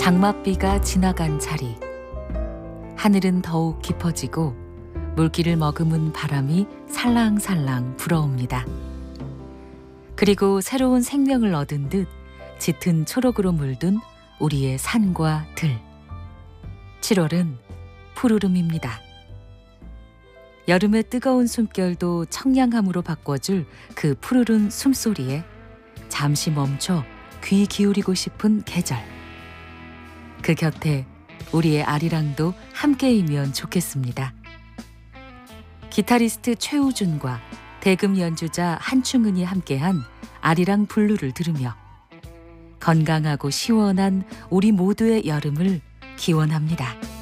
장맛비가 지나간 자리, 하늘은 더욱 깊어지고 물기를 머금은 바람이 살랑살랑 불어옵니다. 그리고 새로운 생명을 얻은 듯 짙은 초록으로 물든 우리의 산과 들. 7월은 푸르름입니다. 여름의 뜨거운 숨결도 청량함으로 바꿔줄 그 푸르른 숨소리에 잠시 멈춰 귀 기울이고 싶은 계절. 그 곁에 우리의 아리랑도 함께이면 좋겠습니다. 기타리스트 최우준과 대금 연주자 한충은이 함께한 아리랑 블루를 들으며 건강하고 시원한 우리 모두의 여름을 기원합니다.